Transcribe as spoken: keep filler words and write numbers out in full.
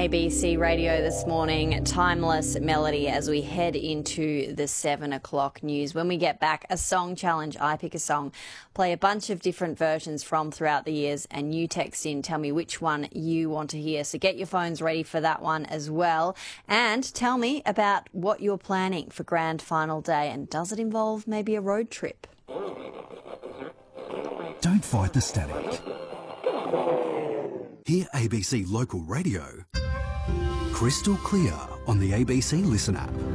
A B C Radio this morning, Timeless Melody, as we head into the seven o'clock news. When we get back, a song challenge. I pick a song, play a bunch of different versions from throughout the years, and you text in, tell me which one you want to hear. So get your phones ready for that one as well. And tell me about what you're planning for Grand Final Day, and does it involve maybe a road trip? Don't fight the static. Hear A B C Local Radio crystal clear on the A B C Listen app.